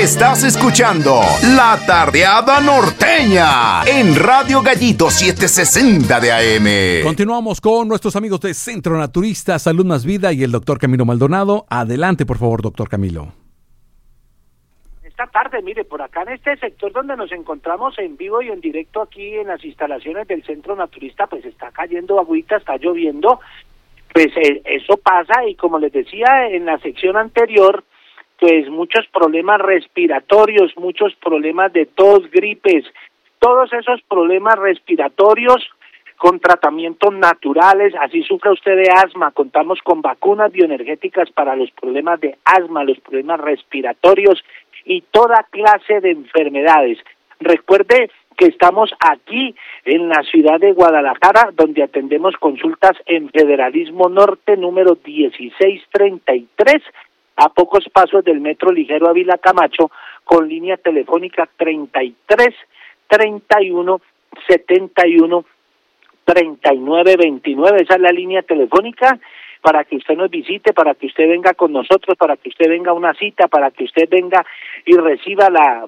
Estás escuchando La Tardeada Norteña en Radio Gallito 760 de AM. Continuamos con nuestros amigos de Centro Naturista, Salud Más Vida y el doctor Camilo Maldonado. Adelante, por favor, doctor Camilo. Esta tarde, mire, por acá en este sector donde nos encontramos en vivo y en directo aquí en las instalaciones del Centro Naturista, pues está cayendo agüita, está lloviendo, pues eso pasa y como les decía en la sección anterior, pues muchos problemas respiratorios, muchos problemas de tos, gripes, todos esos problemas respiratorios con tratamientos naturales, así sufra usted de asma, contamos con vacunas bioenergéticas para los problemas de asma, los problemas respiratorios y toda clase de enfermedades. Recuerde que estamos aquí en la ciudad de Guadalajara, donde atendemos consultas en Federalismo Norte, número 1633, a pocos pasos del Metro Ligero Ávila Camacho, con línea telefónica 33 31 71 39 29. Esa es la línea telefónica para que usted nos visite, para que usted venga con nosotros, para que usted venga a una cita, para que usted venga y reciba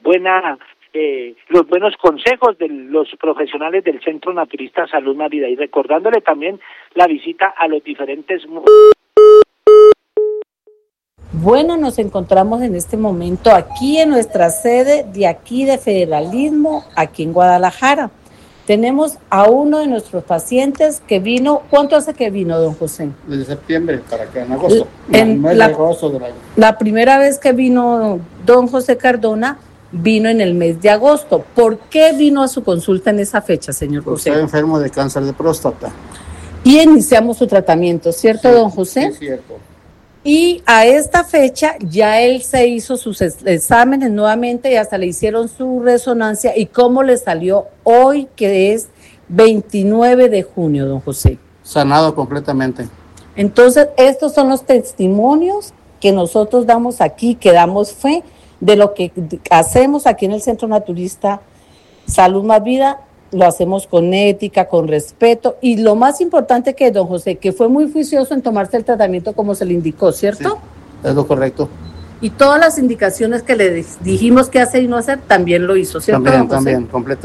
los buenos consejos de los profesionales del Centro Naturista Salud Más Vida, y recordándole también la visita a los diferentes. Bueno, nos encontramos en este momento aquí en nuestra sede de aquí de Federalismo, aquí en Guadalajara. Tenemos a uno de nuestros pacientes que vino. ¿Cuánto hace que vino, don José? Desde septiembre para acá, en agosto. En agosto del año. La primera vez que vino don José Cardona vino en el mes de agosto. ¿Por qué vino a su consulta en esa fecha, señor José? Estaba enfermo de cáncer de próstata. Y iniciamos su tratamiento, ¿cierto, Sí, don José? Sí, cierto. Y a esta fecha ya él se hizo sus exámenes nuevamente y hasta le hicieron su resonancia. ¿Y cómo le salió hoy, que es 29 de junio, don José? Sanado completamente. Entonces, estos son los testimonios que nosotros damos aquí, que damos fe de lo que hacemos aquí en el Centro Naturista Salud Más Vida. Lo hacemos con ética, con respeto, y lo más importante que don José, que fue muy juicioso en tomarse el tratamiento como se le indicó, ¿cierto? Sí, es lo correcto. Y todas las indicaciones que le dijimos qué hacer y no hacer, también lo hizo, ¿cierto, don José? También, completamente.